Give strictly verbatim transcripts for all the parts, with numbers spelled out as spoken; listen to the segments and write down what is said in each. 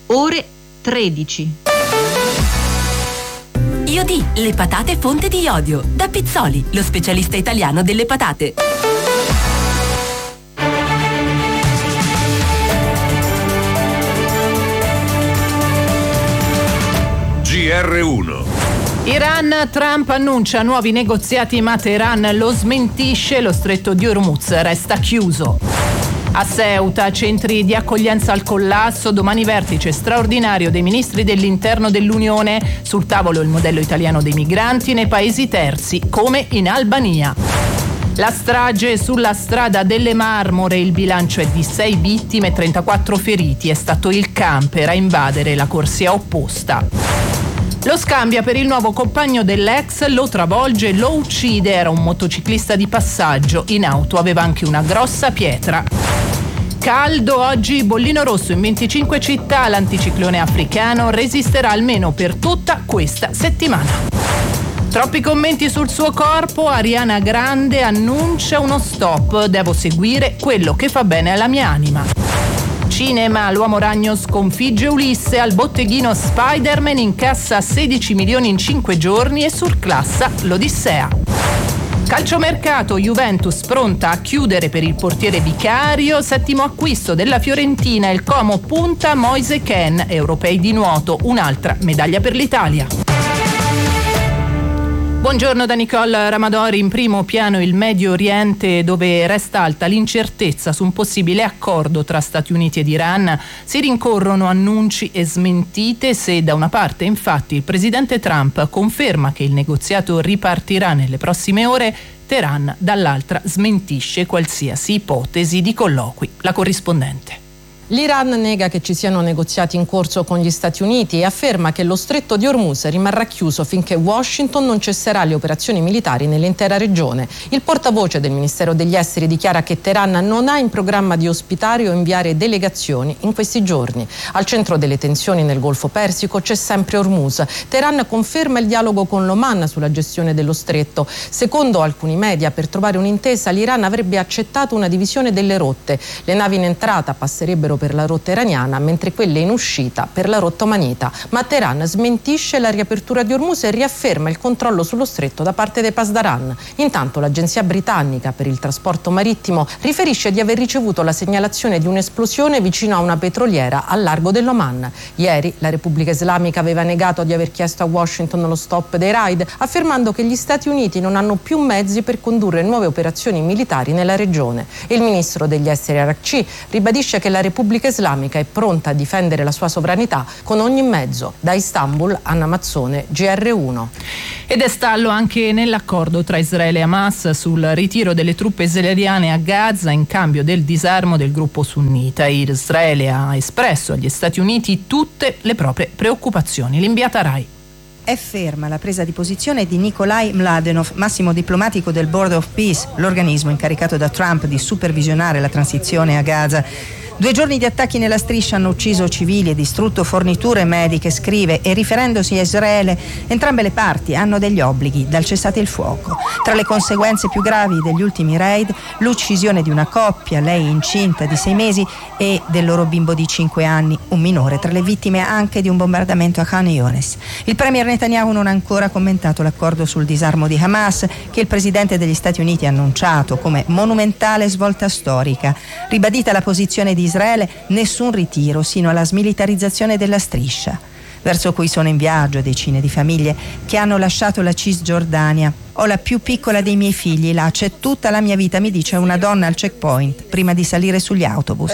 ore tredici. Iodì, le patate fonte di iodio. Da Pizzoli, lo specialista italiano delle patate. G R uno. Iran, Trump annuncia nuovi negoziati ma Teheran lo smentisce, lo stretto di Hormuz resta chiuso. A Ceuta, centri di accoglienza al collasso, domani vertice straordinario dei ministri dell'interno dell'Unione, sul tavolo il modello italiano dei migranti nei paesi terzi, come in Albania. La strage sulla strada delle Marmore, il bilancio è di sei vittime e trentaquattro feriti, è stato il camper a invadere la corsia opposta. Lo scambia per il nuovo compagno dell'ex, lo travolge, lo uccide, era un motociclista di passaggio, in auto aveva anche una grossa pietra. Caldo, oggi bollino rosso in venticinque città, l'anticiclone africano resisterà almeno per tutta questa settimana. Troppi commenti sul suo corpo, Ariana Grande annuncia uno stop, devo seguire quello che fa bene alla mia anima. Cinema, l'uomo ragno sconfigge Ulisse, al botteghino Spider-Man incassa sedici milioni in cinque giorni e surclassa l'Odissea. Calciomercato, Juventus pronta a chiudere per il portiere vicario, settimo acquisto della Fiorentina, il Como punta Moise Kean, europei di nuoto, un'altra medaglia per l'Italia. Buongiorno da Nicole Ramadori. In primo piano il Medio Oriente, dove resta alta l'incertezza su un possibile accordo tra Stati Uniti ed Iran. Si rincorrono annunci e smentite. Se da una parte infatti il presidente Trump conferma che il negoziato ripartirà nelle prossime ore, Teheran dall'altra smentisce qualsiasi ipotesi di colloqui. La corrispondente. L'Iran nega che ci siano negoziati in corso con gli Stati Uniti e afferma che lo stretto di Hormuz rimarrà chiuso finché Washington non cesserà le operazioni militari nell'intera regione. Il portavoce del Ministero degli Esteri dichiara che Teheran non ha in programma di ospitare o inviare delegazioni in questi giorni. Al centro delle tensioni nel Golfo Persico c'è sempre Hormuz. Teheran conferma il dialogo con l'Oman sulla gestione dello stretto. Secondo alcuni media, per trovare un'intesa l'Iran avrebbe accettato una divisione delle rotte. Le navi in entrata passerebbero per la rotta iraniana, mentre quelle in uscita per la rotta omanita. Ma Teheran smentisce la riapertura di Hormuz e riafferma il controllo sullo stretto da parte dei Pasdaran. Intanto l'agenzia britannica per il trasporto marittimo riferisce di aver ricevuto la segnalazione di un'esplosione vicino a una petroliera al largo dell'Oman. Ieri la Repubblica Islamica aveva negato di aver chiesto a Washington lo stop dei raid, affermando che gli Stati Uniti non hanno più mezzi per condurre nuove operazioni militari nella regione. Il ministro degli esteri Arakci ribadisce che la Repubblica Islamica è pronta a difendere la sua sovranità con ogni mezzo. Da Istanbul, Anna Mazzone, G R uno. Ed è stallo anche nell'accordo tra Israele e Hamas sul ritiro delle truppe israeliane a Gaza in cambio del disarmo del gruppo sunnita. Israele ha espresso agli Stati Uniti tutte le proprie preoccupazioni. L'inviata Rai. È ferma la presa di posizione di Nikolai Mladenov, massimo diplomatico del Board of Peace, l'organismo incaricato da Trump di supervisionare la transizione a Gaza. Due giorni di attacchi nella striscia hanno ucciso civili e distrutto forniture mediche, scrive, e riferendosi a Israele, entrambe le parti hanno degli obblighi dal cessate il fuoco. Tra le conseguenze più gravi degli ultimi raid, l'uccisione di una coppia, lei incinta di sei mesi, e del loro bimbo di cinque anni, un minore, tra le vittime anche di un bombardamento a Khan Younis. Il premier Netanyahu non ha ancora commentato l'accordo sul disarmo di Hamas, che il presidente degli Stati Uniti ha annunciato come monumentale svolta storica. Ribadita la posizione di Israele, nessun ritiro sino alla smilitarizzazione della striscia, verso cui sono in viaggio decine di famiglie che hanno lasciato la Cisgiordania. Ho la più piccola dei miei figli là, c'è tutta la mia vita, mi dice una donna al checkpoint prima di salire sugli autobus.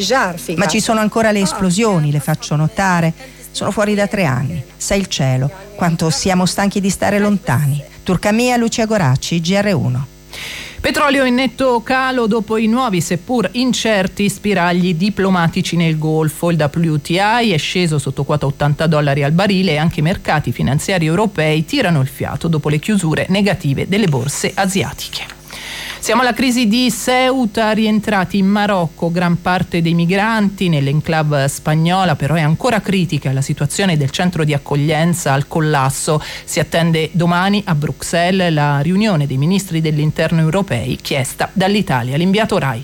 Ma ci sono ancora le esplosioni, le faccio notare. Sono fuori da tre anni. Sa il cielo quanto siamo stanchi di stare lontani. Turcamia, Lucia Goracci, G R uno. Petrolio in netto calo dopo i nuovi, seppur incerti, spiragli diplomatici nel Golfo. Il W T I è sceso sotto quota ottanta dollari al barile e anche i mercati finanziari europei tirano il fiato dopo le chiusure negative delle borse asiatiche. Siamo alla crisi di Ceuta, rientrati in Marocco gran parte dei migranti. Nell'enclave spagnola però è ancora critica la situazione del centro di accoglienza al collasso. Si attende domani a Bruxelles la riunione dei ministri dell'interno europei chiesta dall'Italia. L'inviato Rai.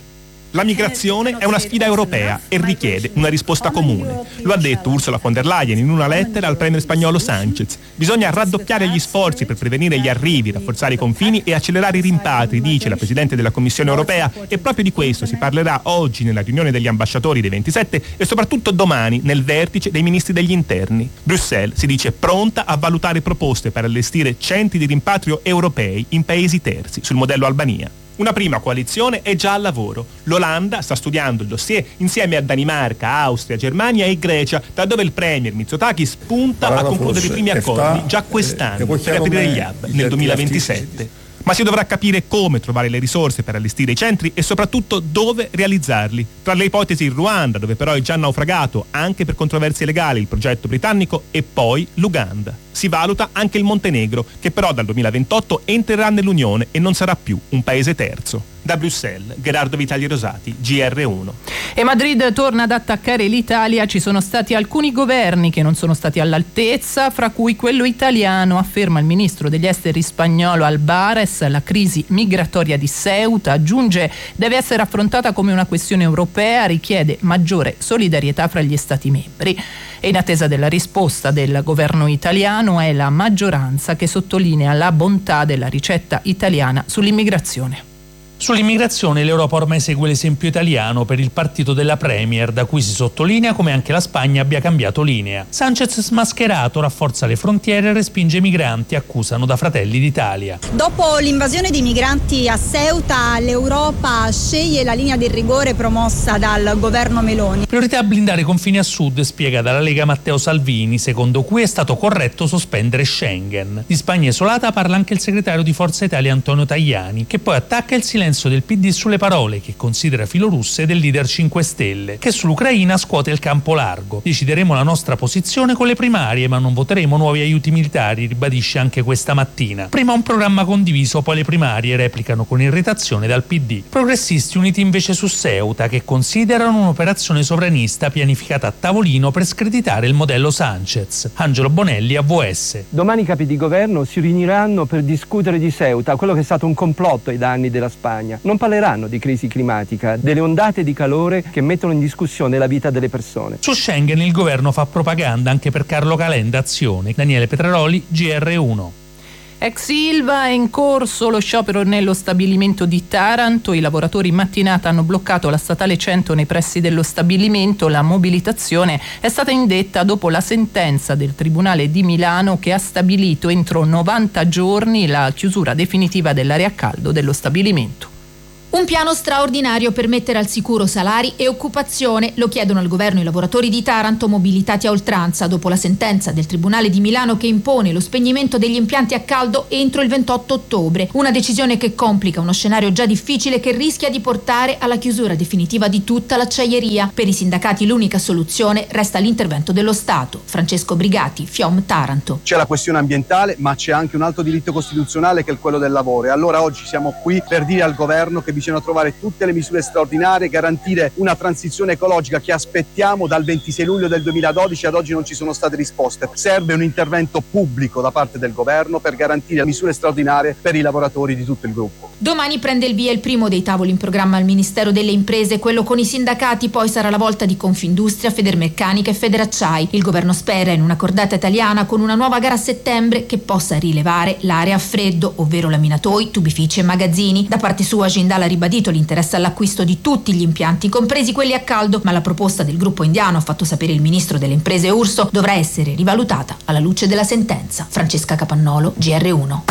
La migrazione è una sfida europea e richiede una risposta comune. Lo ha detto Ursula von der Leyen in una lettera al premier spagnolo Sánchez. Bisogna raddoppiare gli sforzi per prevenire gli arrivi, rafforzare i confini e accelerare i rimpatri, dice la Presidente della Commissione europea, e proprio di questo si parlerà oggi nella riunione degli ambasciatori dei ventisette e soprattutto domani nel vertice dei ministri degli interni. Bruxelles si dice pronta a valutare proposte per allestire centri di rimpatrio europei in paesi terzi, sul modello Albania. Una prima coalizione è già al lavoro. L'Olanda sta studiando il dossier insieme a Danimarca, Austria, Germania e Grecia, da dove il premier Mitsotakis punta a concludere i primi accordi già quest'anno per aprire gli hub nel duemilaventisette. Ma si dovrà capire come trovare le risorse per allestire i centri e soprattutto dove realizzarli. Tra le ipotesi il Ruanda, dove però è già naufragato anche per controversie legali il progetto britannico, e poi l'Uganda. Si valuta anche il Montenegro, che però dal duemilaventotto entrerà nell'Unione e non sarà più un paese terzo. Da Bruxelles, Gerardo Vitali Rosati, G R uno. E Madrid torna ad attaccare l'Italia. Ci sono stati alcuni governi che non sono stati all'altezza, fra cui quello italiano, afferma il ministro degli esteri spagnolo Albares. La crisi migratoria di Ceuta, aggiunge, deve essere affrontata come una questione europea, richiede maggiore solidarietà fra gli Stati membri. E in attesa della risposta del governo italiano è la maggioranza che sottolinea la bontà della ricetta italiana sull'immigrazione. Sull'immigrazione l'Europa ormai segue l'esempio italiano per il partito della Premier, da cui si sottolinea come anche la Spagna abbia cambiato linea. Sánchez smascherato rafforza le frontiere e respinge i migranti, accusano da Fratelli d'Italia. Dopo l'invasione di migranti a Ceuta, l'Europa sceglie la linea del rigore promossa dal governo Meloni. Priorità blindare i confini a sud, spiega dalla Lega Matteo Salvini, secondo cui è stato corretto sospendere Schengen. Di Spagna isolata parla anche il segretario di Forza Italia Antonio Tajani, che poi attacca il silenzio del P D sulle parole che considera filorusse del leader cinque Stelle, che sull'Ucraina scuote il campo largo. Decideremo la nostra posizione con le primarie, ma non voteremo nuovi aiuti militari, ribadisce anche questa mattina. Prima un programma condiviso, poi le primarie, replicano con irritazione dal P D. Progressisti uniti invece su Ceuta, che considerano un'operazione sovranista pianificata a tavolino per screditare il modello Sánchez. Angelo Bonelli, A V S. Domani i capi di governo si riuniranno per discutere di Ceuta, quello che è stato un complotto ai danni della Spagna. Non parleranno di crisi climatica, delle ondate di calore che mettono in discussione la vita delle persone. Su Schengen il governo fa propaganda anche per Carlo Calenda Azione. Daniele Petraroli, G R uno. Ex Ilva è in corso lo sciopero nello stabilimento di Taranto. I lavoratori in mattinata hanno bloccato la statale cento nei pressi dello stabilimento. La mobilitazione è stata indetta dopo la sentenza del Tribunale di Milano che ha stabilito entro novanta giorni la chiusura definitiva dell'area a caldo dello stabilimento. Un piano straordinario per mettere al sicuro salari e occupazione, lo chiedono al governo i lavoratori di Taranto mobilitati a oltranza dopo la sentenza del Tribunale di Milano che impone lo spegnimento degli impianti a caldo entro il ventotto ottobre. Una decisione che complica uno scenario già difficile che rischia di portare alla chiusura definitiva di tutta l'acciaieria. Per i sindacati l'unica soluzione resta l'intervento dello Stato. Francesco Brigati, Fiom Taranto. C'è la questione ambientale, ma c'è anche un altro diritto costituzionale che è quello del lavoro. E allora oggi siamo qui per dire al governo che bisogna trovare tutte le misure straordinarie, garantire una transizione ecologica che aspettiamo dal ventisei luglio del duemiladodici, ad oggi non ci sono state risposte. Serve un intervento pubblico da parte del governo per garantire misure straordinarie per i lavoratori di tutto il gruppo. Domani prende il via il primo dei tavoli in programma al Ministero delle Imprese, quello con i sindacati, poi sarà la volta di Confindustria, Federmeccanica e Federacciai. Il governo spera in una cordata italiana con una nuova gara a settembre che possa rilevare l'area a freddo, ovvero laminatoi, tubifici e magazzini. Da parte sua Jindal ha ribadito l'interesse all'acquisto di tutti gli impianti, compresi quelli a caldo, ma la proposta del gruppo indiano, ha fatto sapere il ministro delle Imprese Urso, dovrà essere rivalutata alla luce della sentenza. Francesca Capannolo, G R uno.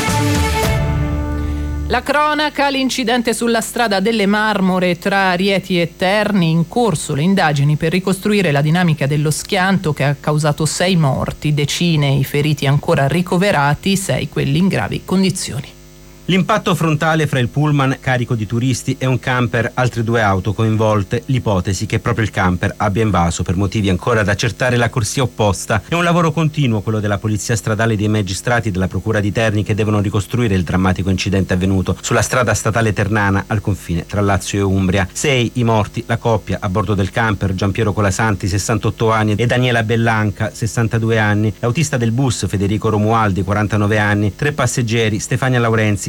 La cronaca, l'incidente sulla strada delle Marmore tra Rieti e Terni, in corso le indagini per ricostruire la dinamica dello schianto che ha causato sei morti, decine i feriti ancora ricoverati, sei quelli in gravi condizioni. L'impatto frontale fra il pullman carico di turisti e un camper, altre due auto coinvolte, l'ipotesi che proprio il camper abbia invaso per motivi ancora da accertare la corsia opposta. È un lavoro continuo quello della polizia stradale e dei magistrati della procura di Terni che devono ricostruire il drammatico incidente avvenuto sulla strada statale ternana al confine tra Lazio e Umbria. Sei i morti, la coppia a bordo del camper, Giampiero Colasanti, sessantotto anni, e Daniela Bellanca, sessantadue anni, l'autista del bus Federico Romualdi, quarantanove anni, tre passeggeri, Stefania Laurenzi,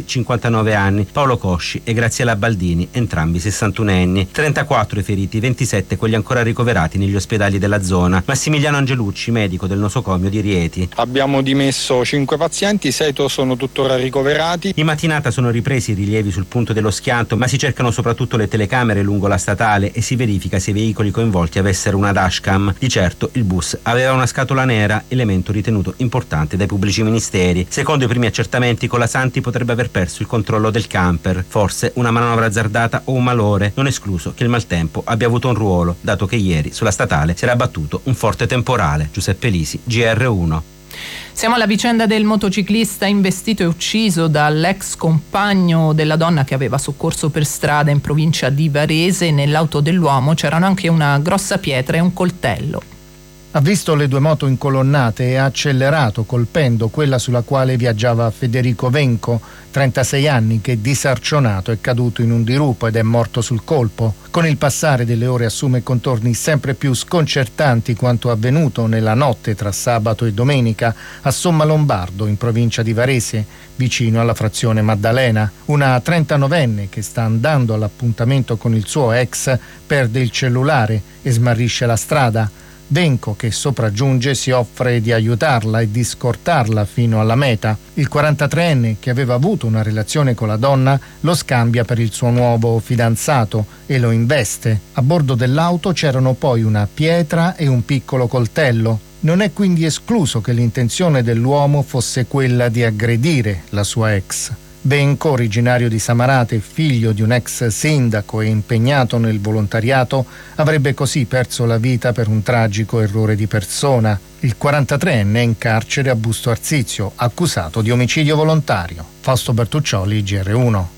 cinquantanove anni, Paolo Cosci e Graziella Baldini, entrambi sessantunenni. trentaquattro i feriti, ventisette quelli ancora ricoverati negli ospedali della zona. Massimiliano Angelucci, medico del nosocomio di Rieti. Abbiamo dimesso cinque pazienti, sei sono tuttora ricoverati. In mattinata sono ripresi i rilievi sul punto dello schianto, ma si cercano soprattutto le telecamere lungo la statale e si verifica se i veicoli coinvolti avessero una dashcam. Di certo il bus aveva una scatola nera, elemento ritenuto importante dai pubblici ministeri. Secondo i primi accertamenti, Colasanti potrebbe aver perso il controllo del camper, forse una manovra azzardata o un malore. Non escluso che il maltempo abbia avuto un ruolo, dato che ieri sulla statale si era abbattuto un forte temporale. Giuseppe Lisi, G R uno. Siamo alla vicenda del motociclista investito e ucciso dall'ex compagno della donna che aveva soccorso per strada in provincia di Varese. Nell'auto dell'uomo c'erano anche una grossa pietra e un coltello. Ha visto le due moto incolonnate e ha accelerato colpendo quella sulla quale viaggiava Federico Venco, trentasei anni, che disarcionato è caduto in un dirupo ed è morto sul colpo. Con il passare delle ore assume contorni sempre più sconcertanti quanto avvenuto nella notte tra sabato e domenica a Sommalombardo, in provincia di Varese, vicino alla frazione Maddalena. Una trentanovenne che sta andando all'appuntamento con il suo ex perde il cellulare e smarrisce la strada. Venco, che sopraggiunge, si offre di aiutarla e di scortarla fino alla meta. Il quarantatreenne, che aveva avuto una relazione con la donna, lo scambia per il suo nuovo fidanzato e lo investe. A bordo dell'auto c'erano poi una pietra e un piccolo coltello. Non è quindi escluso che l'intenzione dell'uomo fosse quella di aggredire la sua ex. Venco, originario di Samarate, figlio di un ex sindaco e impegnato nel volontariato, avrebbe così perso la vita per un tragico errore di persona. Il quarantatreenne è in carcere a Busto Arsizio, accusato di omicidio volontario. Fausto Bertuccioli, G R uno.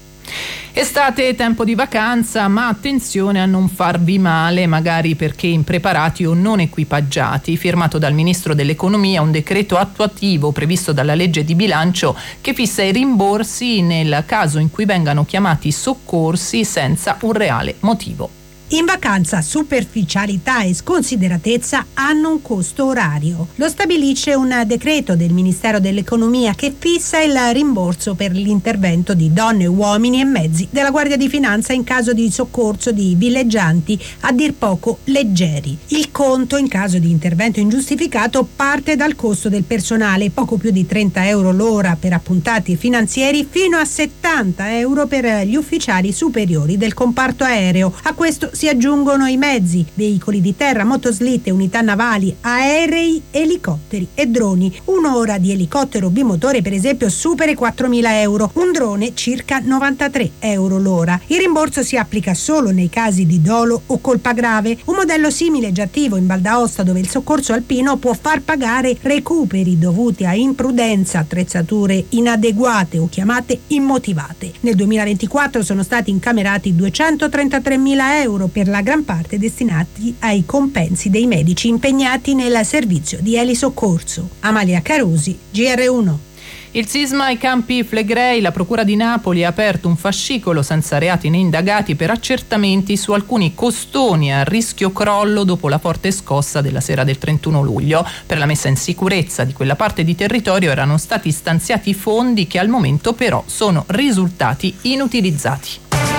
Estate, tempo di vacanza, ma attenzione a non farvi male, magari perché impreparati o non equipaggiati. Firmato dal Ministro dell'Economia un decreto attuativo previsto dalla legge di bilancio che fissa i rimborsi nel caso in cui vengano chiamati soccorsi senza un reale motivo. In vacanza superficialità e sconsideratezza hanno un costo orario. Lo stabilisce un decreto del Ministero dell'Economia che fissa il rimborso per l'intervento di donne, uomini e mezzi della Guardia di Finanza in caso di soccorso di villeggianti a dir poco leggeri. Il conto in caso di intervento ingiustificato parte dal costo del personale, poco più di trenta euro l'ora per appuntati e finanzieri, fino a settanta euro per gli ufficiali superiori del comparto aereo. A questo si aggiungono i mezzi, veicoli di terra, motoslitte, unità navali, aerei, elicotteri e droni. Un'ora di elicottero bimotore, per esempio, supera i quattromila euro, un drone circa novantatré euro l'ora. Il rimborso si applica solo nei casi di dolo o colpa grave. Un modello simile già attivo in Val d'Aosta, dove il soccorso alpino può far pagare recuperi dovuti a imprudenza, attrezzature inadeguate o chiamate immotivate. Nel duemilaventiquattro sono stati incamerati duecentotrentatremila euro, per la gran parte destinati ai compensi dei medici impegnati nel servizio di elisoccorso. Amalia Carusi, G R uno. Il sisma ai Campi Flegrei, la Procura di Napoli ha aperto un fascicolo senza reati né indagati per accertamenti su alcuni costoni a rischio crollo dopo la forte scossa della sera del trentuno luglio. Per la messa in sicurezza di quella parte di territorio erano stati stanziati fondi che al momento però sono risultati inutilizzati.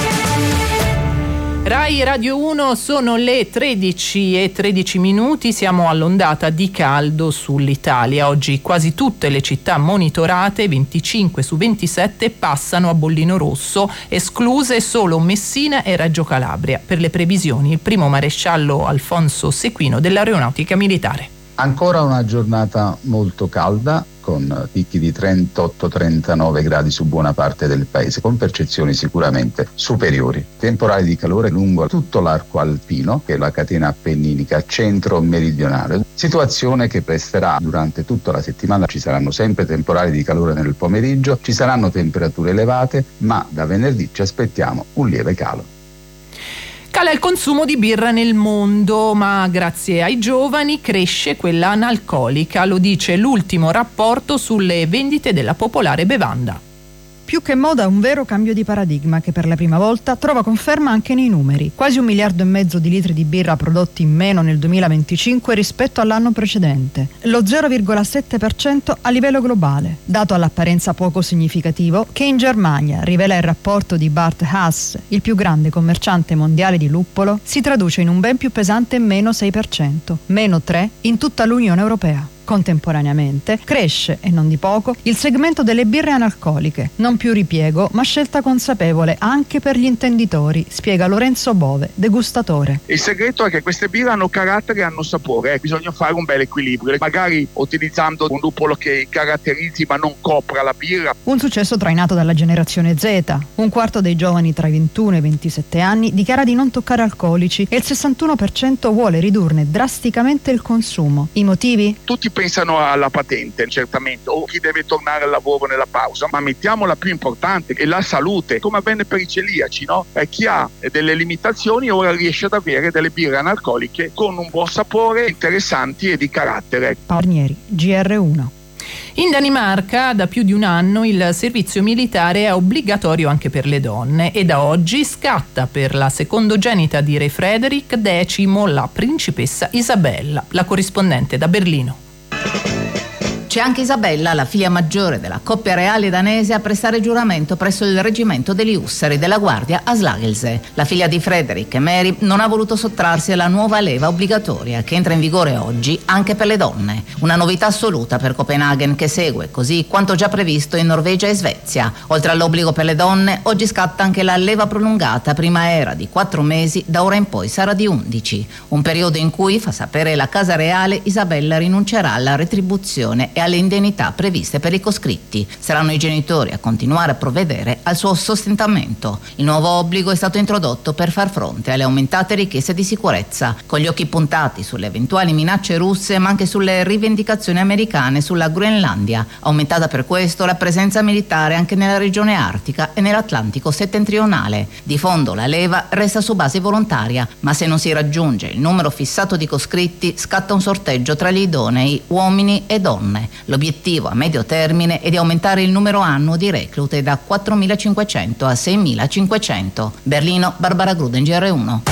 Rai Radio uno, sono le tredici e tredici minuti, siamo all'ondata di caldo sull'Italia. Oggi quasi tutte le città monitorate, venticinque su ventisette, passano a bollino rosso, escluse solo Messina e Reggio Calabria. Per le previsioni, il primo maresciallo Alfonso Sequino dell'Aeronautica Militare. Ancora una giornata molto calda, con picchi di trentotto trentanove gradi su buona parte del paese, con percezioni sicuramente superiori. Temporali di calore lungo tutto l'arco alpino, che è la catena appenninica centro-meridionale, situazione che resterà durante tutta la settimana. Ci saranno sempre temporali di calore nel pomeriggio, ci saranno temperature elevate, ma da venerdì ci aspettiamo un lieve calo. Cala il consumo di birra nel mondo, ma grazie ai giovani cresce quella analcolica, lo dice l'ultimo rapporto sulle vendite della popolare bevanda. Più che moda, un vero cambio di paradigma che per la prima volta trova conferma anche nei numeri. Quasi un miliardo e mezzo di litri di birra prodotti in meno nel duemilaventicinque rispetto all'anno precedente. Lo zero virgola sette per cento a livello globale, dato all'apparenza poco significativo, che in Germania, rivela il rapporto di Bart Haas, il più grande commerciante mondiale di luppolo, si traduce in un ben più pesante meno sei per cento, meno tre in tutta l'Unione Europea. Contemporaneamente cresce, e non di poco, il segmento delle birre analcoliche, non più ripiego ma scelta consapevole anche per gli intenditori, spiega Lorenzo Bove, degustatore. Il segreto è che queste birre hanno carattere e hanno sapore, eh. bisogna fare un bel equilibrio, magari utilizzando un luppolo che caratterizzi ma non copra la birra. Un successo trainato dalla generazione Z. Un quarto dei giovani tra i ventuno e i ventisette anni dichiara di non toccare alcolici e il sessantuno per cento vuole ridurne drasticamente il consumo. I motivi? Tutti pensano alla patente, certamente, o chi deve tornare al lavoro nella pausa, ma mettiamo la più importante, che è la salute, come avvenne per i celiaci, no? Eh, chi ha delle limitazioni ora riesce ad avere delle birre analcoliche con un buon sapore, interessanti e di carattere. Parnieri, G R uno. In Danimarca da più di un anno il servizio militare è obbligatorio anche per le donne e da oggi scatta per la secondogenita di re Frederik decimo, la principessa Isabella. La corrispondente da Berlino. C'è anche Isabella, la figlia maggiore della coppia reale danese, a prestare giuramento presso il reggimento degli Ussari della Guardia a Slagelse. La figlia di Frederick e Mary non ha voluto sottrarsi alla nuova leva obbligatoria che entra in vigore oggi anche per le donne. Una novità assoluta per Copenaghen, che segue, così quanto già previsto in Norvegia e Svezia. Oltre all'obbligo per le donne, oggi scatta anche la leva prolungata, prima era di quattro mesi, da ora in poi sarà di undici. Un periodo in cui, fa sapere la Casa Reale, Isabella rinuncerà alla retribuzione e alle indennità previste per i coscritti. Saranno i genitori a continuare a provvedere al suo sostentamento. Il nuovo obbligo è stato introdotto per far fronte alle aumentate richieste di sicurezza, con gli occhi puntati sulle eventuali minacce russe ma anche sulle rivendicazioni americane sulla Groenlandia. Aumentata per questo la presenza militare anche nella regione artica e nell'Atlantico settentrionale. Di fondo la leva resta su base volontaria, ma se non si raggiunge il numero fissato di coscritti scatta un sorteggio tra gli idonei, uomini e donne. L'obiettivo a medio termine è di aumentare il numero annuo di reclute da quattromilacinquecento a seimilacinquecento. Berlino, Barbara Gruden, G R uno.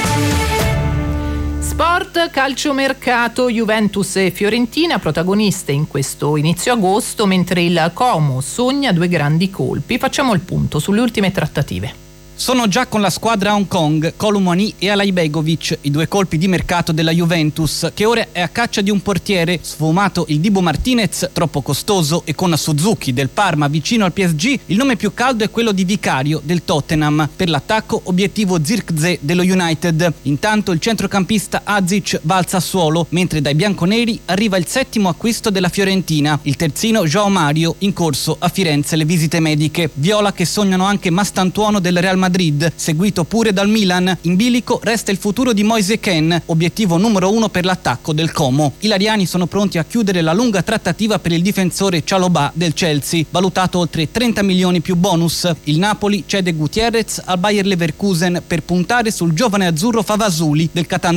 Sport, calciomercato, Juventus e Fiorentina protagoniste in questo inizio agosto, mentre il Como sogna due grandi colpi. Facciamo il punto sulle ultime trattative. Sono già con la squadra a Hong Kong Kolo Muani e Alaibegovic, i due colpi di mercato della Juventus, che ora è a caccia di un portiere. Sfumato il Dibu Martinez, troppo costoso, e con Suzuki del Parma vicino al P S G, il nome più caldo è quello di Vicario del Tottenham. Per l'attacco, obiettivo Zirkzee dello United. Intanto il centrocampista Azic va al Sassuolo, mentre dai bianconeri arriva il settimo acquisto della Fiorentina, il terzino João Mario, in corso a Firenze le visite mediche. Viola che sognano anche Mastantuono del Real Madrid, Madrid, seguito pure dal Milan. In bilico resta il futuro di Moise Kean, obiettivo numero uno per l'attacco del Como. I lariani sono pronti a chiudere la lunga trattativa per il difensore Chalobah del Chelsea, valutato oltre trenta milioni più bonus. Il Napoli cede Gutierrez al Bayer Leverkusen per puntare sul giovane azzurro Favasuli del Catania.